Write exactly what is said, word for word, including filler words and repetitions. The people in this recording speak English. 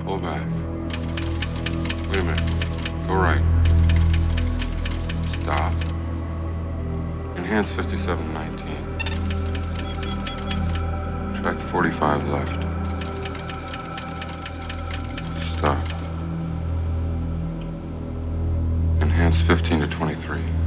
Pull back. Wait a minute. Go right. Stop. Enhance fifty-seven nineteen. Track forty-five left. Stop. Enhance fifteen to twenty-three.